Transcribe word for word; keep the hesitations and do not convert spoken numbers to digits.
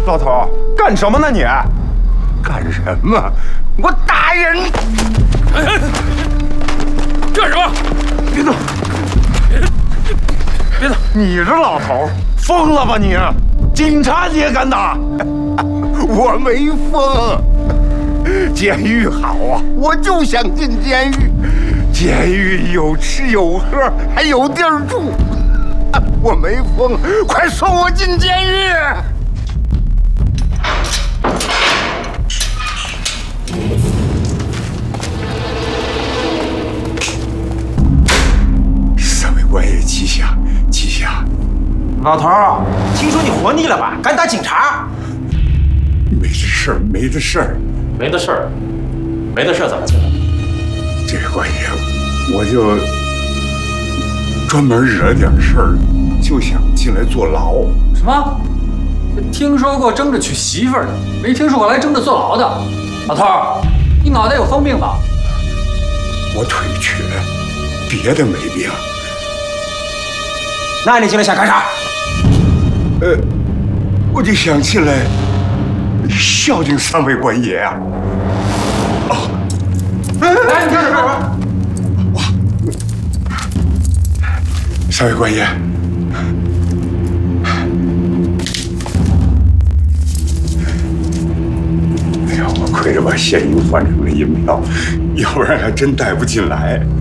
老头，干什么呢你？ 干什么？我打人！ 哎，干什么？ 别动！ 别动！ 你这老头疯了吧你？警察你也敢打？ 我没疯。监狱好啊，我就想进监狱。监狱有吃有喝，还有地儿住。我没疯，快送我进监狱！三位官爷吉祥，吉祥。 老头儿，听说你活腻了吧？敢打警察？ 没的事儿，没的事儿， 没的事儿，没的事儿怎么进来？ 这个官爷，我就专门惹点事儿，就想进来坐牢。 什么？听说过争着娶媳妇儿的，没听说过来争着坐牢的。老头儿，你脑袋有疯病吧？ 我腿瘸，别的没病。 那你进来想干啥？ 呃，我就想进来孝敬三位官爷啊。哦， 来，你干什么？ 三位官爷，哎呀，我亏着把现银换成了银票，要不然还真带不进来。